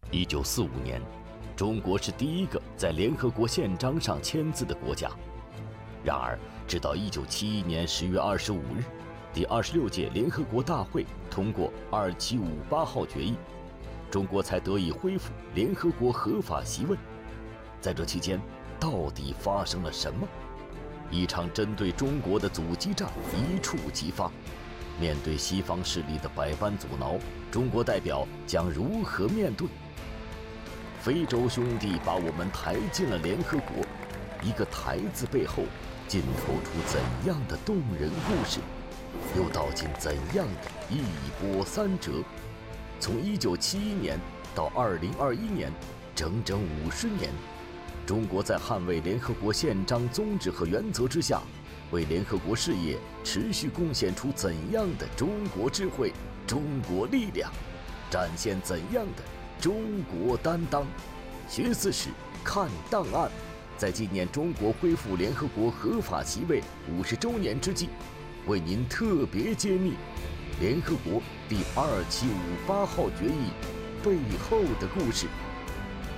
1945年，中国是第一个在联合国宪章上签字的国家。然而，直到1971年10月25日，第26届联合国大会通过2758号决议，中国才得以恢复联合国合法席位。在这期间，到底发生了什么？一场针对中国的阻击战一触即发。面对西方势力的百般阻挠，中国代表将如何面对？非洲兄弟把我们抬进了联合国，一个“抬”字背后浸透出怎样的动人故事，又道尽怎样的一波三折？从1971年到2021年，整整50年，中国在捍卫联合国宪章宗旨和原则之下，为联合国事业持续贡献出怎样的中国智慧、中国力量，展现怎样的中国担当？学四史，看档案，在纪念中国恢复联合国合法席位50周年之际，为您特别揭秘联合国第2758号决议背后的故事。